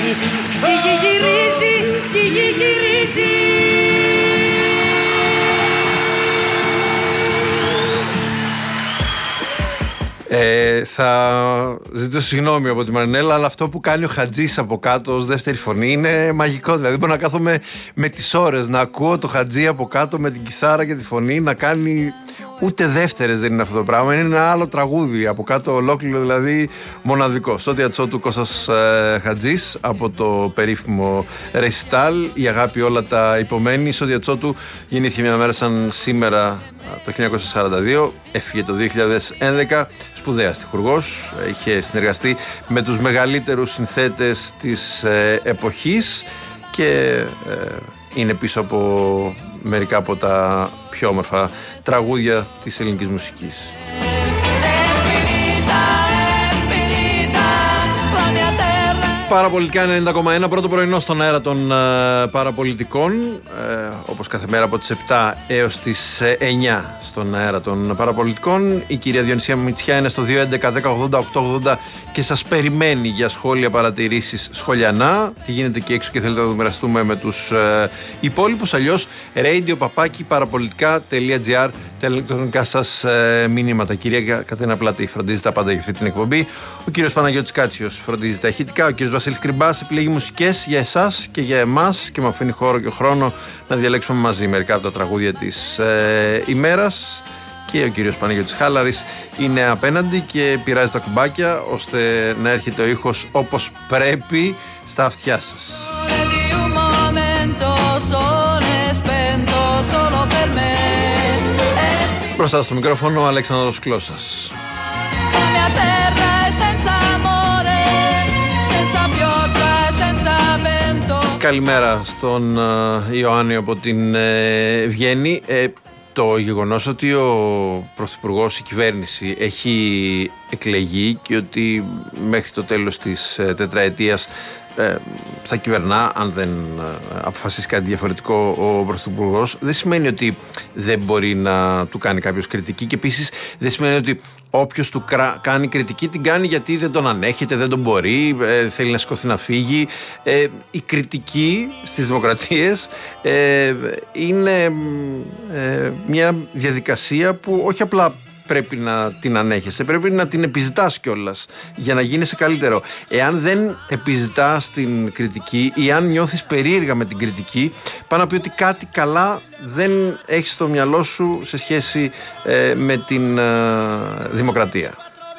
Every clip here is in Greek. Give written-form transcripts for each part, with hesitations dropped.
Θα ζητήσω συγγνώμη από τη Μαρινέλα, αλλά αυτό που κάνει ο Χατζής από κάτω ως δεύτερη φωνή είναι μαγικό. Δηλαδή μπορώ να κάθομαι με τις ώρες να ακούω το Χατζή από κάτω με την κιθάρα και τη φωνή να κάνει. Ούτε δεύτερες δεν είναι αυτό το πράγμα, είναι ένα άλλο τραγούδι από κάτω, ολόκληρο δηλαδή μοναδικό. Σώτια Τσότου, Κώστας Χατζής από το περίφημο Ρεσιτάλ, η αγάπη όλα τα υπομένει. Σώτια Τσότου γεννήθηκε μια μέρα σαν σήμερα το 1942, έφυγε το 2011, σπουδαία στιχουργός, είχε συνεργαστεί με τους μεγαλύτερους συνθέτες της εποχής και είναι πίσω από μερικά από τα πιο όμορφα τραγούδια της ελληνικής μουσικής. Παραπολιτικά 90,1, πρώτο πρωινό στον αέρα των παραπολιτικών, όπως κάθε μέρα από τις 7 έως τις 9 στον αέρα των παραπολιτικών. Η κυρία Διονυσία Μητσιά είναι στο 211-1080-880 και σας περιμένει για σχόλια, παρατηρήσεις σχολιανά. Τι γίνεται εκεί έξω και θέλετε να το μοιραστούμε με τους υπόλοιπους. Αλλιώς radio.parapolitica.gr, τα ηλεκτρονικά σας μηνύματα. Η κυρία Κατερίνα Πλατή φροντίζει τα πάντα για αυτή την εκπομπή. Ο κύριος Παναγιώτης Κάτσιος φροντίζει τα ηχητικά. Ο κύριος Βασίλης Κρυμπάς επιλέγει μουσικές για εσάς και για εμάς και μου αφήνει χώρο και χρόνο να διαλέξουμε μαζί μερικά από τα τραγούδια της ημέρας. Και ο κύριος Παναγιώτης Χάλαρης είναι απέναντι και πειράζει τα κουμπάκια ώστε να έρχεται ο ήχος όπως πρέπει στα αυτιά σας. Μπροστά στο μικρόφωνο ο Αλέξανδρος Κλώσας. Καλημέρα στον Ιωάννη από την Βιέννη. Το γεγονός ότι ο Πρωθυπουργός, η κυβέρνηση έχει εκλεγεί και ότι μέχρι το τέλος της τετραετίας θα κυβερνά, αν δεν αποφασίσει κάτι διαφορετικό ο Πρωθυπουργός, δεν σημαίνει ότι δεν μπορεί να του κάνει κάποιος κριτική και επίσης δεν σημαίνει ότι όποιος του κάνει κριτική την κάνει γιατί δεν τον ανέχεται, δεν τον μπορεί, θέλει να σηκωθεί να φύγει. Η κριτική στις δημοκρατίες είναι μια διαδικασία που όχι απλά πρέπει να την ανέχεσαι, πρέπει να την επιζητάς κιόλας για να γίνεσαι καλύτερο. Εάν δεν επιζητάς την κριτική ή αν νιώθεις περίεργα με την κριτική, πάνω να πει ότι κάτι καλά δεν έχεις στο μυαλό σου σε σχέση με την δημοκρατία.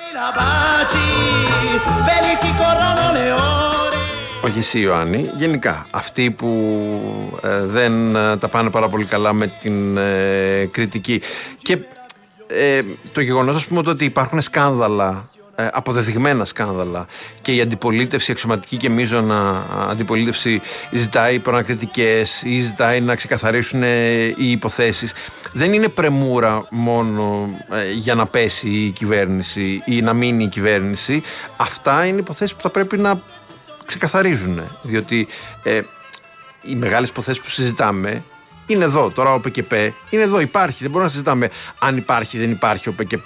Όχι εσύ Ιωάννη, γενικά αυτοί που δεν τα πάνε πάρα πολύ καλά με την κριτική. Και το γεγονός, ας πούμε, ότι υπάρχουν σκάνδαλα, αποδεδειγμένα σκάνδαλα και η αντιπολίτευση, αξιωματική και μείζωνα αντιπολίτευση ζητάει προανακριτικές ή ζητάει να ξεκαθαρίσουν οι υποθέσεις, δεν είναι πρεμούρα μόνο για να πέσει η κυβέρνηση ή να μείνει η κυβέρνηση. Αυτά είναι υποθέσεις που θα πρέπει να ξεκαθαρίζουν, διότι οι μεγάλες υποθέσεις που συζητάμε είναι εδώ. Τώρα ο ΠΚΠ είναι εδώ, υπάρχει. Δεν μπορούμε να συζητάμε αν υπάρχει, δεν υπάρχει ο ΠΚΠ.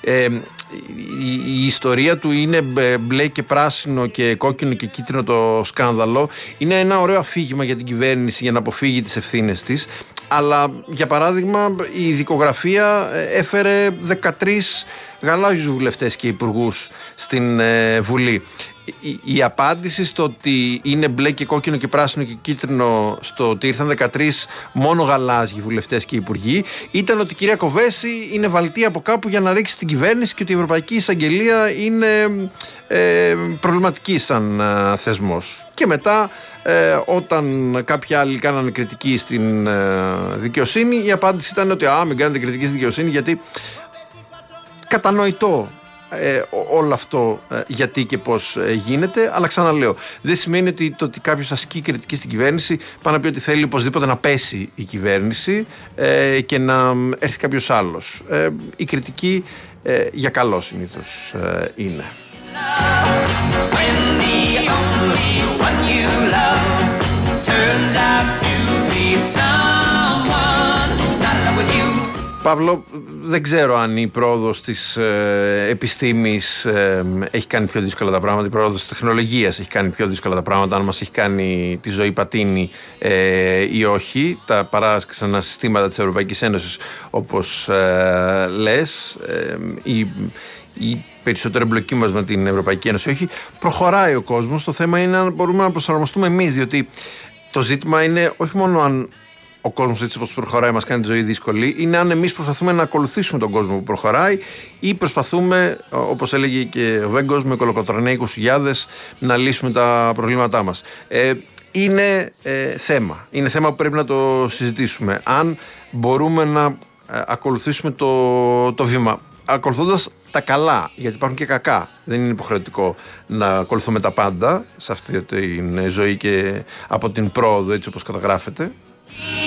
Η ιστορία του είναι μπλε και πράσινο και κόκκινο και κίτρινο το σκάνδαλο. Είναι ένα ωραίο αφήγημα για την κυβέρνηση για να αποφύγει τις ευθύνες της. Αλλά για παράδειγμα η δικογραφία έφερε 13 γαλάζιους βουλευτές και υπουργούς στην Βουλή. Η απάντηση στο ότι είναι μπλε και κόκκινο και πράσινο και κίτρινο, στο ότι ήρθαν 13 μόνο γαλάζιοι βουλευτές και υπουργοί, ήταν ότι η κυρία Κοβέση είναι βαλτή από κάπου για να ρίξει την κυβέρνηση και ότι η Ευρωπαϊκή Εισαγγελία είναι προβληματική σαν θεσμός. Και μετά όταν κάποιοι άλλοι κάνανε κριτική στην δικαιοσύνη, η απάντηση ήταν ότι μην κάνετε κριτική στη δικαιοσύνη γιατί κατανοητό όλο αυτό γιατί και πώς γίνεται, αλλά ξαναλέω, δεν σημαίνει ότι το ότι κάποιος ασκεί κριτική στην κυβέρνηση πάει να πει ότι θέλει οπωσδήποτε να πέσει η κυβέρνηση και να έρθει κάποιος άλλος. Η κριτική για καλό συνήθως είναι. Παύλο, δεν ξέρω αν η πρόοδος της επιστήμης έχει κάνει πιο δύσκολα τα πράγματα, η πρόοδος της τεχνολογίας έχει κάνει πιο δύσκολα τα πράγματα, αν μας έχει κάνει τη ζωή πατίνη ή όχι. Τα παράσκησαν συστήματα της Ευρωπαϊκής Ένωσης, όπως λες, η περισσότερη εμπλοκή μας με την Ευρωπαϊκή Ένωση, όχι. Προχωράει ο κόσμος. Το θέμα είναι αν μπορούμε να προσαρμοστούμε εμείς, διότι το ζήτημα είναι όχι μόνο αν ο κόσμος έτσι όπως προχωράει μας κάνει τη ζωή δύσκολη, είναι αν εμείς προσπαθούμε να ακολουθήσουμε τον κόσμο που προχωράει ή προσπαθούμε, όπως έλεγε και ο Βέγκος, με κολοκοτρονέικους χιλιάδες να λύσουμε τα προβλήματά μας. Είναι θέμα. Είναι θέμα που πρέπει να το συζητήσουμε. Αν μπορούμε να ακολουθήσουμε το βήμα, ακολουθώντας τα καλά, γιατί υπάρχουν και κακά. Δεν είναι υποχρεωτικό να ακολουθούμε τα πάντα σε αυτή τη ζωή και από την πρόοδο, έτσι όπως καταγράφεται.